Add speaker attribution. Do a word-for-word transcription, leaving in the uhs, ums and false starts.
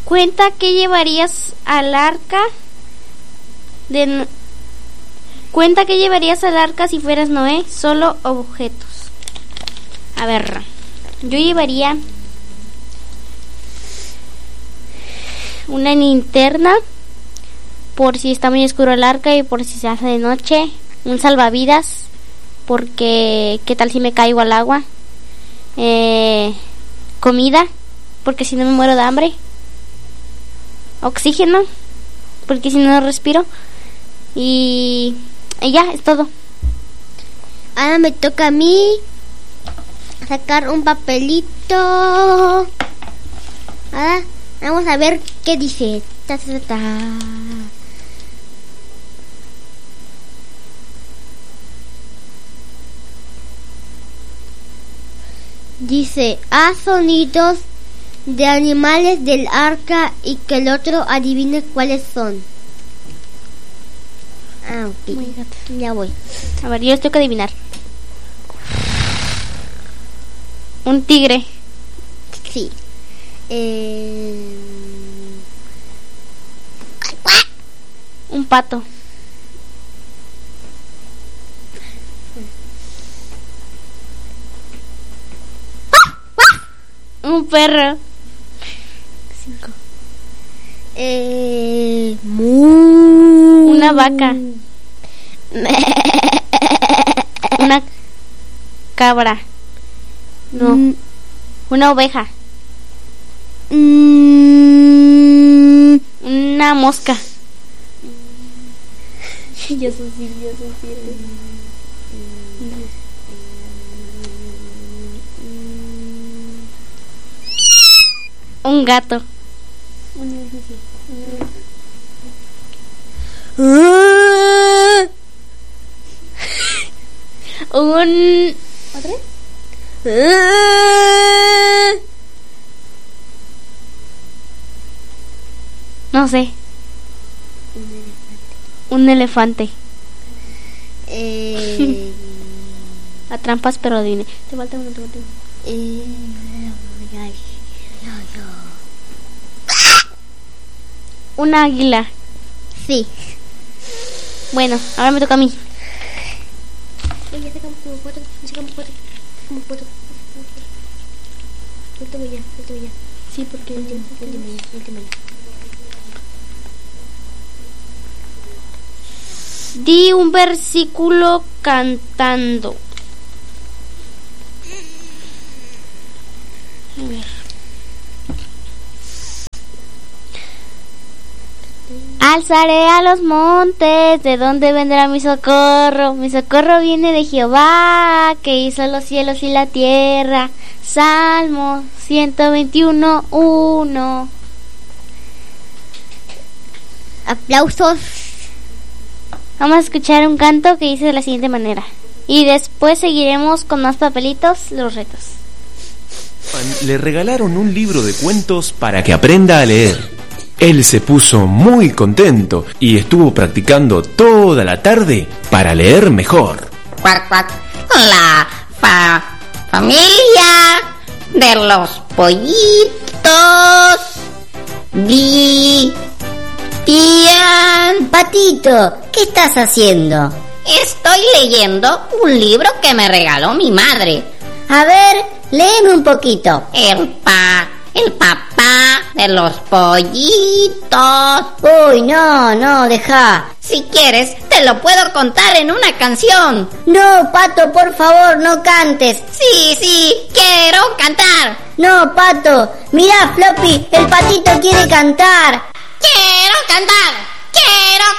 Speaker 1: Cuenta qué llevarías al arca de Cuenta qué llevarías al arca si fueras Noé, solo objetos. A ver, yo llevaría una linterna por si está muy oscuro el arca y por si se hace de noche, un salvavidas porque qué tal si me caigo al agua, eh, comida porque si no me muero de hambre, oxígeno porque si no no respiro y, y ya, es todo.
Speaker 2: Ahora me toca a mí sacar un papelito. Ahora vamos a ver qué dice. Ta, ta, ta. Dice, haz sonidos de animales del arca y que el otro adivine cuáles son. Ah, ok. Ya voy.
Speaker 1: A ver, yo les tengo que adivinar. Un tigre.
Speaker 2: Sí. Eh...
Speaker 1: Un pato. Un perro. Cinco.
Speaker 2: Eh... Mu...
Speaker 1: Una vaca. Una cabra. No. Mm. Una oveja.
Speaker 2: Mm.
Speaker 1: Una mosca.
Speaker 2: Yo soy yo soy siete.
Speaker 1: Un gato. Un...
Speaker 2: ¿Otra?
Speaker 1: No sé. Un elefante.
Speaker 2: Eh...
Speaker 1: A trampas, pero adivine. Te falta uno, te falta uno.
Speaker 2: Eh...
Speaker 1: Un águila.
Speaker 2: Sí.
Speaker 1: Bueno, ahora me toca a mí.
Speaker 2: Ya sacamos como cuatro, sacamos cuatro, sacamos cuatro. Último ya, último ya.
Speaker 1: Sí, porque
Speaker 2: último, último ya, último ya.
Speaker 1: Di un versículo cantando. A ver. Alzaré a los montes, ¿de dónde vendrá mi socorro? Mi socorro viene de Jehová, que hizo los cielos y la tierra. Salmo ciento veintiuno, uno.
Speaker 2: Aplausos.
Speaker 1: Vamos a escuchar un canto que dice de la siguiente manera. Y después seguiremos con más papelitos, los retos.
Speaker 3: Le regalaron un libro de cuentos para que aprenda a leer. Él se puso muy contento y estuvo practicando toda la tarde para leer mejor.
Speaker 4: Cuac, cuac. La fa familia de los pollitos. Di. Tian.
Speaker 2: Patito, ¿qué estás haciendo?
Speaker 4: Estoy leyendo un libro que me regaló mi madre.
Speaker 2: A ver, léeme un poquito.
Speaker 4: El pa... El papá de los pollitos.
Speaker 2: Uy, no, no, deja.
Speaker 4: Si quieres, te lo puedo contar en una canción.
Speaker 2: No, Pato, por favor, no cantes.
Speaker 4: Sí, sí, quiero cantar.
Speaker 2: No, Pato, mira, Floppy, el patito quiere cantar.
Speaker 4: Quiero cantar, quiero